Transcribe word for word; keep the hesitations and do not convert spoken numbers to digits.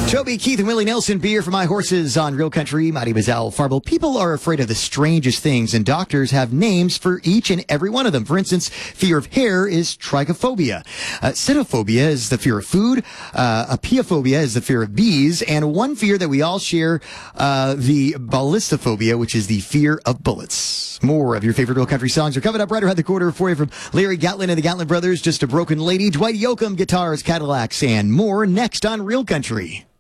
Toby, Keith, and Willie Nelson, beer for my horses on Real Country. My name is Al Farble. People are afraid of the strangest things, and doctors have names for each and every one of them. For instance, fear of hair is trichophobia. Uh, Cytophobia is the fear of food. Uh, apiophobia is the fear of bees. And one fear that we all share, uh, the ballistophobia, which is the fear of bullets. More of your favorite Real Country songs are coming up right around the corner for you from Larry Gatlin and the Gatlin Brothers, Just a Broken Lady, Dwight Yoakam, Guitars, Cadillacs, and more next on Real Country.